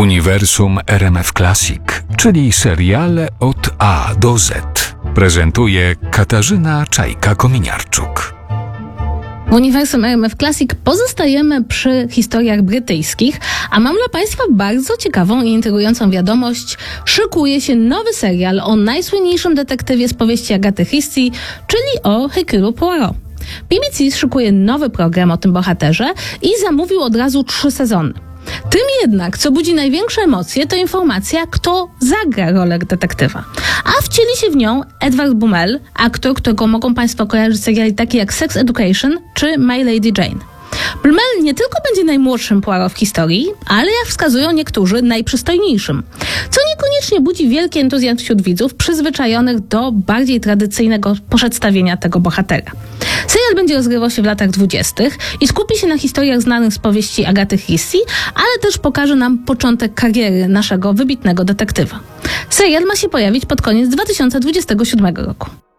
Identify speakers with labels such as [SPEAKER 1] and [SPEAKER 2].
[SPEAKER 1] Uniwersum RMF Classic, czyli seriale od A do Z. Prezentuje Katarzyna Czajka-Kominiarczuk.
[SPEAKER 2] W Uniwersum RMF Classic pozostajemy przy historiach brytyjskich, a mam dla Państwa bardzo ciekawą i intrygującą wiadomość. Szykuje się nowy serial o najsłynniejszym detektywie z powieści Agaty Christie, czyli o Hercule Poirot. BBC szykuje nowy program o tym bohaterze i zamówił od razu 3 sezony. Tym jednak, co budzi największe emocje, to informacja, kto zagra rolę detektywa. A wcieli się w nią Edward Bummel, aktor, którego mogą Państwo kojarzyć z seriali takie jak Sex Education czy My Lady Jane. Bummel nie tylko będzie najmłodszym Poirot w historii, ale jak wskazują niektórzy, najprzystojniejszym. Co niekoniecznie budzi wielki entuzjazm wśród widzów przyzwyczajonych do bardziej tradycyjnego przedstawienia tego bohatera. Serial będzie rozgrywał się w latach 20. i skupi się na historiach znanych z powieści Agaty Christie, ale też pokaże nam początek kariery naszego wybitnego detektywa. Serial ma się pojawić pod koniec 2027 roku.